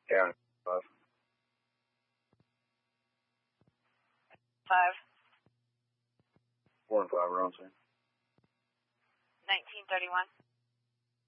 County 5. 5. 4 and 5 are on scene. 1931.